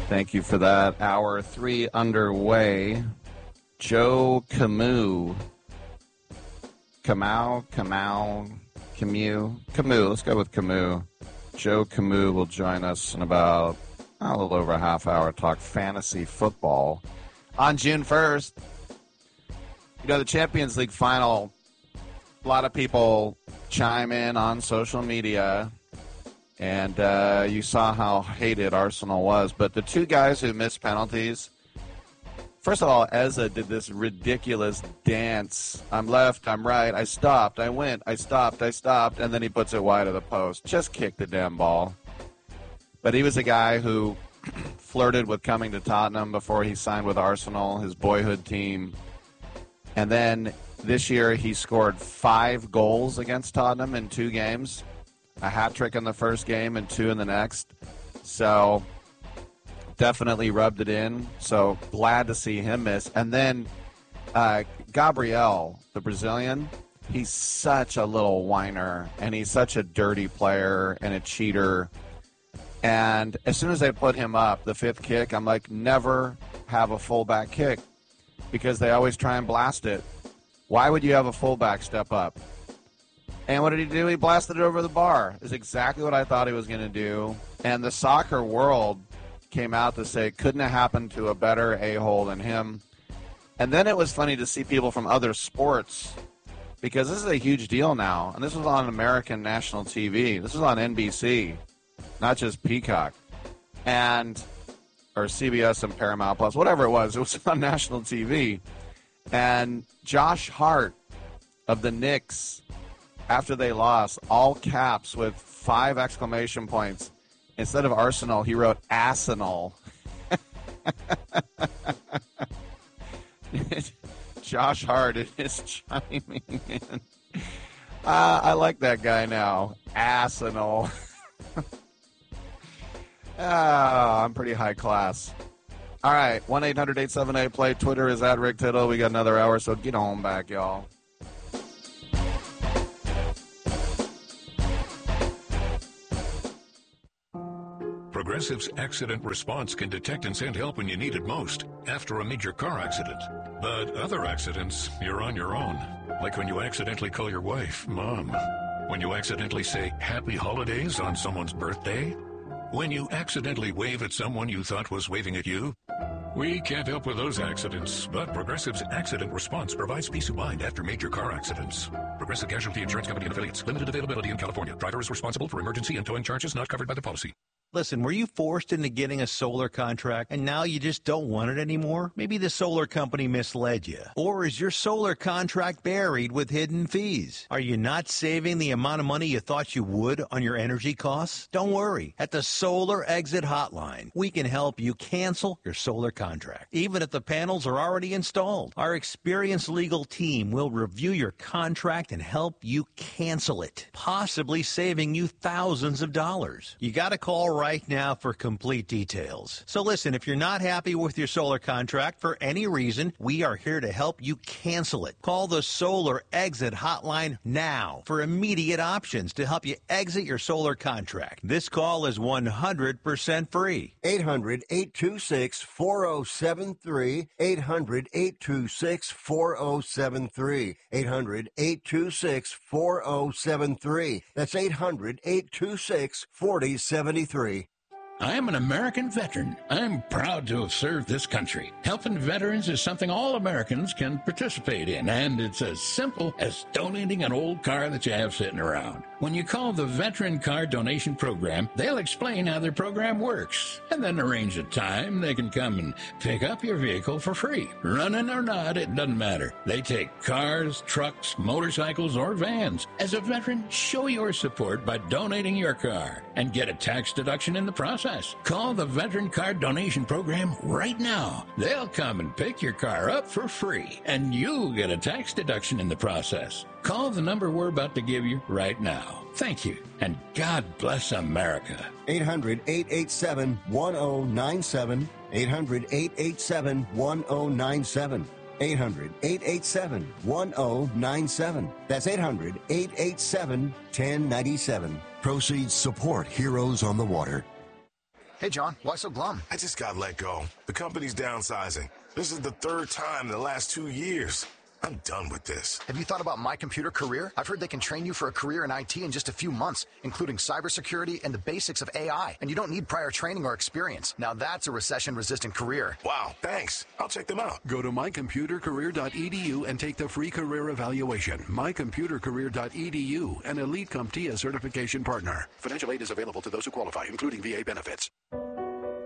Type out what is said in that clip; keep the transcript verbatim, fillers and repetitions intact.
Thank you for that. Hour three underway. Joe Camus. Kamau, Kamau, Camus, Camus. Let's go with Camus. Joe Camus will join us in about a little over a half hour. Talk fantasy football on June first. You know, the Champions League final, a lot of people chime in on social media, and uh, you saw how hated Arsenal was. But the two guys who missed penalties, first of all, Eza did this ridiculous dance. I'm left, I'm right, I stopped, I went, I stopped, I stopped, and then he puts it wide of the post. Just kick the damn ball. But he was a guy who flirted with coming to Tottenham before he signed with Arsenal, his boyhood team. And then this year he scored five goals against Tottenham in two games, a hat trick in the first game and two in the next. So definitely rubbed it in. So glad to see him miss. And then uh, Gabriel, the Brazilian, he's such a little whiner, and he's such a dirty player and a cheater. And as soon as they put him up, the fifth kick, I'm like, never have a fullback kick, because they always try and blast it. Why would you have a fullback step up? And what did he do? He blasted it over the bar. Is exactly what I thought he was going to do. And the soccer world came out to say it couldn't have happened to a better a-hole than him. And then it was funny to see people from other sports, because this is a huge deal now. And this was on American national T V. This was on N B C, not just Peacock. And or C B S and Paramount Plus, whatever it was. It was on national T V. And Josh Hart of the Knicks, after they lost, all caps with five exclamation points. Instead of Arsenal, he wrote Arsenal. Josh Hart is chiming in. Uh, I like that guy now. Arsenal. Ah, I'm pretty high class. All right, one eight hundred eight seven eight play. Twitter is at Rick Tittle. We got another hour, so get on back, y'all. Progressive's accident response can detect and send help when you need it most, after a major car accident. But other accidents, you're on your own. Like when you accidentally call your wife Mom. When you accidentally say Happy Holidays on someone's birthday. When you accidentally wave at someone you thought was waving at you. We can't help with those accidents, but Progressive's accident response provides peace of mind after major car accidents. Progressive Casualty Insurance Company and Affiliates. Limited availability in California. Driver is responsible for emergency and towing charges not covered by the policy. Listen, were you forced into getting a solar contract and now you just don't want it anymore? Maybe the solar company misled you. Or is your solar contract buried with hidden fees? Are you not saving the amount of money you thought you would on your energy costs? Don't worry. At the Solar Exit Hotline, we can help you cancel your solar contract, even if the panels are already installed. Our experienced legal team will review your contract and help you cancel it, possibly saving you thousands of dollars. You got to call right now for complete details. So listen, if you're not happy with your solar contract for any reason, we are here to help you cancel it. Call the Solar Exit Hotline now for immediate options to help you exit your solar contract. This call is one hundred percent free. eight hundred, eight two six, four oh seven three. eight hundred, eight two six, four oh seven three. eight hundred, eight two six, four oh seven three. That's eight hundred, eight two six, four oh seven three. I am an American veteran. I'm proud to have served this country. Helping veterans is something all Americans can participate in, and it's as simple as donating an old car that you have sitting around. When you call the Veteran Car Donation Program, they'll explain how their program works, and then arrange a time they can come and pick up your vehicle for free. Running or not, it doesn't matter. They take cars, trucks, motorcycles, or vans. As a veteran, show your support by donating your car and get a tax deduction in the process. Call the Veteran Car Donation Program right now. They'll come and pick your car up for free, and you'll get a tax deduction in the process. Call the number we're about to give you right now. Thank you, and God bless America. eight hundred, eight eight seven, one oh nine seven. eight hundred, eight eight seven, one oh nine seven. eight hundred, eight eight seven, one oh nine seven. That's eight hundred, eight eight seven, one oh nine seven. Proceeds support Heroes on the Water. Hey, John, why so glum? I just got let go. The company's downsizing. This is the third time in the last two years. I'm done with this. Have you thought about My Computer Career? I've heard they can train you for a career in I T in just a few months, including cybersecurity and the basics of A I. And you don't need prior training or experience. Now that's a recession-resistant career. Wow, thanks. I'll check them out. Go to my computer career dot e d u and take the free career evaluation. my computer career dot e d u, an Elite CompTIA certification partner. Financial aid is available to those who qualify, including V A benefits.